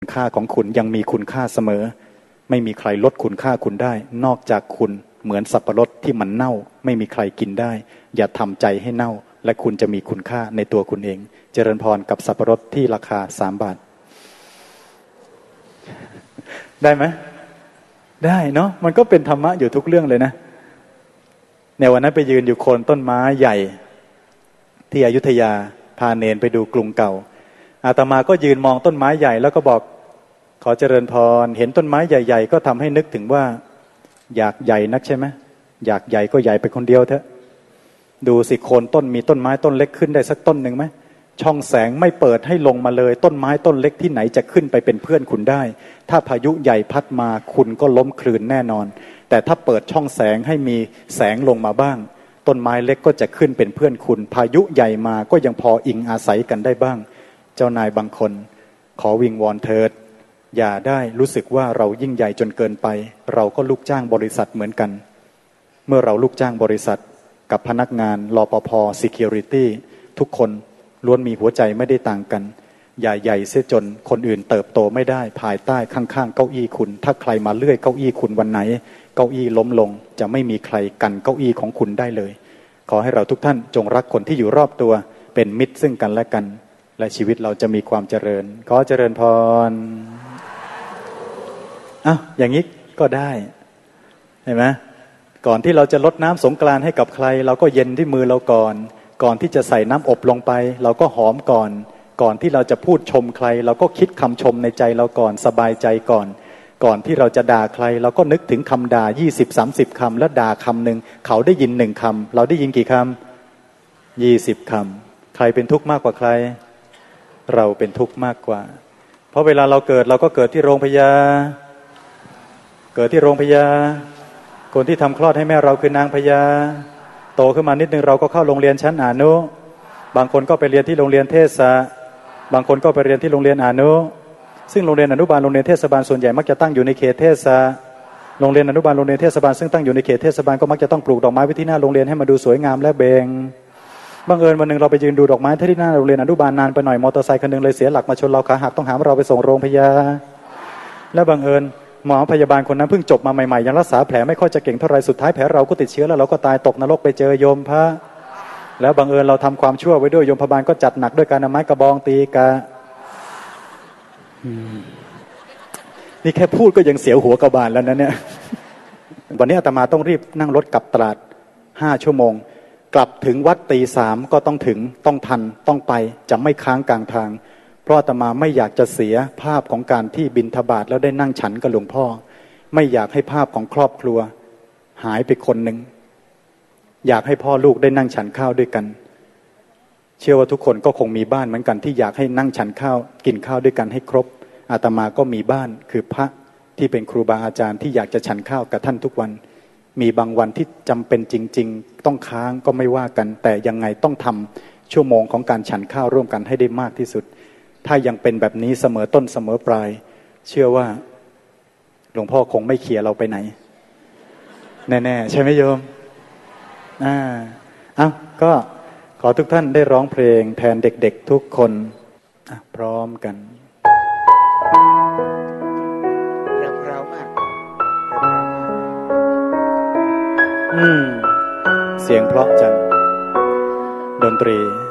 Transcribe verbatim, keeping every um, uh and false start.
ค่าของคุณยังมีคุณค่าเสมอไม่มีใครลดคุณค่าคุณได้นอกจากคุณเหมือนสับปะรดที่มันเน่าไม่มีใครกินได้อย่าทำใจให้เน่าและคุณจะมีคุณค่าในตัวคุณเองเจริญพรกับสับปะรดที่ราคาสามบาทได้ไหมได้เนาะมันก็เป็นธรรมะอยู่ทุกเรื่องเลยนะในวันนั้นไปยืนอยู่โคนต้นไม้ใหญ่ที่อยุธยาพาเนนไปดูกรุงเก่าอาตมาก็ยืนมองต้นไม้ใหญ่แล้วก็บอกขอเจริญพรเห็นต้นไม้ใหญ่ๆก็ทำให้นึกถึงว่าอยากใหญ่นักใช่ไหมอยากใหญ่ก็ใหญ่ไปคนเดียวเถอะดูสิโคนต้นมีต้นไม้ต้นเล็กขึ้นได้สักต้นหนึ่งไหมช่องแสงไม่เปิดให้ลงมาเลยต้นไม้ต้นเล็กที่ไหนจะขึ้นไปเป็นเพื่อนคุณได้ถ้าพายุใหญ่พัดมาคุณก็ล้มคลืนแน่นอนแต่ถ้าเปิดช่องแสงให้มีแสงลงมาบ้างต้นไม้เล็กก็จะขึ้นเป็นเพื่อนคุณพายุใหญ่มาก็ยังพออิงอาศัยกันได้บ้างเจ้านายบางคนขอวิงวอนเถิดอย่าได้รู้สึกว่าเรายิ่งใหญ่จนเกินไปเราก็ลูกจ้างบริษัทเหมือนกันเมื่อเราลูกจ้างบริษัทกับพนักงานรปภ Security ทุกคนล้วนมีหัวใจไม่ได้ต่างกันอย่าใหญ่เสียจนคนอื่นเติบโตไม่ได้ภายใต้ข้างๆเก้าอี้คุณถ้าใครมาเลื่อยเก้าอี้คุณวันไหนเก้าอี้ล้มลงจะไม่มีใครกันเก้าอี้ของคุณได้เลยขอให้เราทุกท่านจงรักคนที่อยู่รอบตัวเป็นมิตรซึ่งกันและกันและชีวิตเราจะมีความเจริญขอเจริญพรอ้าวอย่างนี้ก็ได้เห็นไหมก่อนที่เราจะลดน้ำสงกรานต์ให้กับใครเราก็เย็นที่มือเราก่อนก่อนที่จะใส่น้ำอบลงไปเราก็หอมก่อนก่อนที่เราจะพูดชมใครเราก็คิดคำชมในใจเราก่อนสบายใจก่อนก่อนที่เราจะด่าใครเราก็นึกถึงคำด่ายี่สิบสามสิบคำแล้วด่าคำหนึ่งเขาได้ยินหนึ่งคำเราได้ยินกี่คำยี่สิบคำใครเป็นทุกข์มากกว่าใครเราเป็นทุกข์มากกว่าเพราะเวลาเราเกิดเราก็เกิดที่โรงพยาบาลเกิดที่โรงพยาบาลคนที่ทำคลอดให้แม่เราคือนางพญาโตขึ้นมานิดนึงเราก็เข้าโรงเรียนชั้นอนุบางคนก็ไปเรียนที่โรงเรียนเทศะบางคนก็ไปเรียนที่โรงเรียนอนุซึ่งโรงเรียนอนุบาลโรงเรียนเทศบาลส่วนใหญ่มักจะตั้งอยู่ในเขตเทศะโรงเรียนอนุบาลโรงเรียนเทศบาลซึ่งตั้งอยู่ในเขตเทศบาลก็มักจะต้องปลูกดอกไม้ไว้ที่หน้าโรงเรียนให้มาดูสวยงามและเบ่งบังเอิญวันนึงเราไปยืนดูดอกไม้ที่หน้าโรงเรียนอนุบาลนานไปหน่อยมอเตอร์ไซค์คันนึงเลยเสียหลักมาชนเราขาหักต้องหามเราไปส่งโรงพยาบาลและบังเอิญหมอพยาบาลคนนั้นเพิ่งจบมาใหม่ๆยังรักษาแผลไม่ค่อยจะเก่งเท่าไรสุดท้ายแผลเราก็ติดเชื้อแล้วเราก็ตายตกนรกไปเจอโยมพระแล้วบังเอิญเราทำความชั่วไว้ด้วยโยมพยาบาลก็จัดหนักด้วยการนำไม้กระบองตีกะนี่แค่พูดก็ยังเสียวหัวกระบาลแล้วนะเนี่ยวันนี้อาตมาต้องรีบนั่งรถกลับตราดห้าชั่วโมงกลับถึงวัดตีสามก็ต้องถึงต้องทันต้องไปจะไม่ค้างกลางทางเพราะอาตมาไม่อยากจะเสียภาพของการที่บิณฑบาตแล้วได้นั่งฉันกับหลวงพ่อไม่อยากให้ภาพของครอบครัวหายไปคนหนึ่งอยากให้พ่อลูกได้นั่งฉันข้าวด้วยกันเชื่อว่าทุกคนก็คงมีบ้านเหมือนกันที่อยากให้นั่งฉันข้าวกินข้าวด้วยกันให้ครบอาตมาก็มีบ้านคือพระที่เป็นครูบาอาจารย์ที่อยากจะฉันข้าวกับท่านทุกวันมีบางวันที่จำเป็นจริงๆต้องค้างก็ไม่ว่ากันแต่ยังไงต้องทำชั่วโมงของการฉันข้าวร่วมกันให้ได้มากที่สุดถ้ายังเป็นแบบนี้เสมอต้นเสมอปลายเชื่อว่าหลวงพ่อคงไม่เขี่ยเราไปไหนแน่ๆใช่ไหมโยมอ่าเอ้าก็ขอทุกท่านได้ร้องเพลงแทนเด็กๆทุกคนอ่ะพร้อมกันเร็วเร็วมากอืมเสียงเพราะจังดนตรี